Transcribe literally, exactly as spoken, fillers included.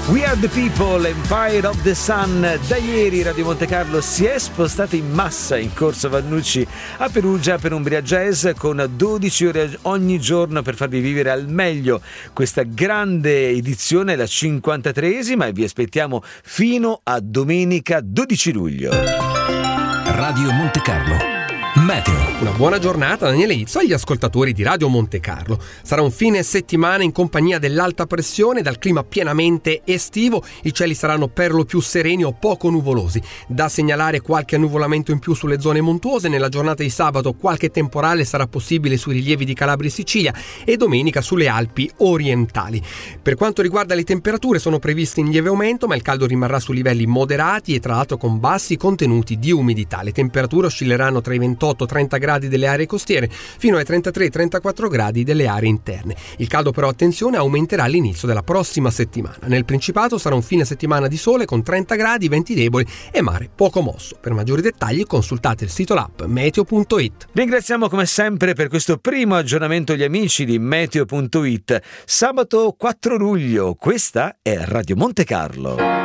We Are The People, Empire of the Sun. Da ieri Radio Monte Carlo si è spostata in massa in Corso Vannucci a Perugia per Umbria Jazz, con dodici ore ogni giorno per farvi vivere al meglio questa grande edizione, la cinquantatreesima, e vi aspettiamo fino a domenica dodici luglio. Radio Monte Carlo Meteo. Una buona giornata, Daniele Izzo, agli ascoltatori di Radio Monte Carlo. Sarà un fine settimana in compagnia dell'alta pressione, dal clima pienamente estivo. I cieli saranno per lo più sereni o poco nuvolosi. Da segnalare qualche annuvolamento in più sulle zone montuose. Nella giornata di sabato qualche temporale sarà possibile sui rilievi di Calabria e Sicilia, e domenica sulle Alpi orientali. Per quanto riguarda le temperature, sono previste in lieve aumento, ma il caldo rimarrà su livelli moderati e tra l'altro con bassi contenuti di umidità. Le temperature oscilleranno tra i ventotto e trenta gradi delle aree costiere fino ai trentatré trentaquattro gradi delle aree interne. Il caldo però, attenzione, aumenterà all'inizio della prossima settimana. Nel Principato sarà un fine settimana di sole con trenta gradi, venti deboli e mare poco mosso. Per maggiori dettagli consultate il sito l'app meteo punto it. Ringraziamo come sempre per questo primo aggiornamento gli amici di meteo punto it. Sabato quattro luglio, questa è Radio Monte Carlo.